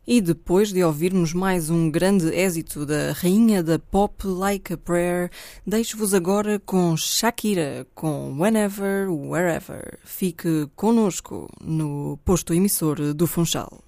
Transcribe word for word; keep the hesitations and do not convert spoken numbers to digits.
E depois de ouvirmos mais um grande êxito da rainha da pop Like a Prayer, deixo-vos agora com Shakira, com Whenever, Wherever. Fique connosco no posto emissor do Funchal.